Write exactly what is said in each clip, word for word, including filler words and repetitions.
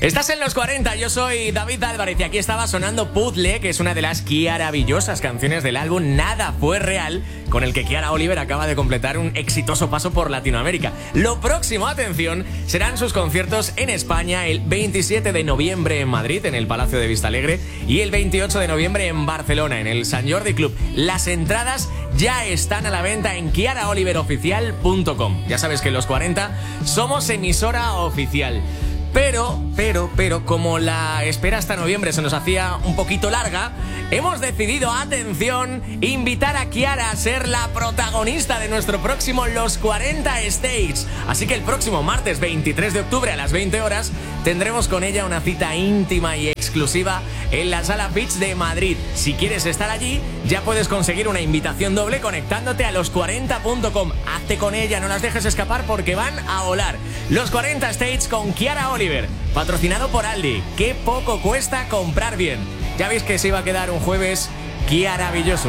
Estás en los cuarenta, yo soy David Álvarez y aquí estaba sonando Puzzle, que es una de las maravillosas canciones del álbum Nada Fue Real, con el que Kiara Oliver acaba de completar un exitoso paso por Latinoamérica. Lo próximo, atención, serán sus conciertos en España el veintisiete de noviembre en Madrid, en el Palacio de Vistalegre, y el veintiocho de noviembre en Barcelona, en el Sant Jordi Club. Las entradas ya están a la venta en kiara oliver oficial punto com. Ya sabes que en los cuarenta somos emisora oficial. Pero, pero, pero, como la espera hasta noviembre se nos hacía un poquito larga, hemos decidido, atención, invitar a Kiara a ser la protagonista de nuestro próximo Los cuarenta Stage. Así que el próximo martes veintitrés de octubre a las veinte horas tendremos con ella una cita íntima y exclusiva en la Sala Beach de Madrid. Si quieres estar allí, ya puedes conseguir una invitación doble conectándote a los cuarenta punto com. Hazte con ella, no las dejes escapar porque van a volar. Los cuarenta Stage con Kiara Oliver, patrocinado por Aldi. Qué poco cuesta comprar bien. Ya veis que se iba a quedar un jueves Kiaravilloso.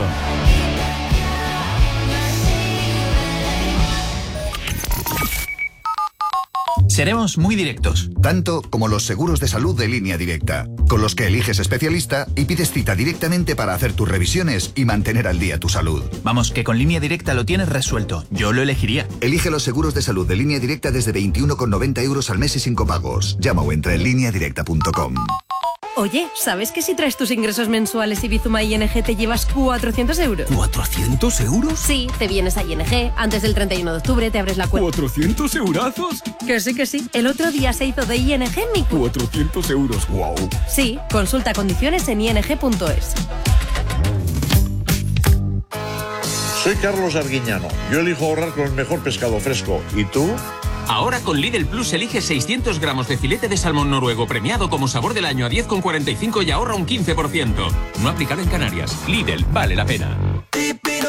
Seremos muy directos. Tanto como los seguros de salud de Línea Directa, con los que eliges especialista y pides cita directamente para hacer tus revisiones y mantener al día tu salud. Vamos, que con Línea Directa lo tienes resuelto. Yo lo elegiría. Elige los seguros de salud de Línea Directa desde veintiuno con noventa euros al mes y sin copagos. Llama o entra en línea directa punto com. Oye, ¿sabes que si traes tus ingresos mensuales y Bizuma I N G te llevas cuatrocientos euros? ¿cuatrocientos euros? Sí, te vienes a I N G, antes del treinta y uno de octubre te abres la cuenta. ¿cuatrocientos eurazos? Que sí, que sí. El otro día se hizo de I N G mi cu... cuatrocientos euros, wow. Sí, consulta condiciones en i n g punto es. Soy Carlos Arguiñano. Yo elijo ahorrar con el mejor pescado fresco. ¿Y tú? Ahora con Lidl Plus elige seiscientos gramos de filete de salmón noruego premiado como sabor del año a diez con cuarenta y cinco y ahorra un quince por ciento. No aplicado en Canarias. Lidl, vale la pena.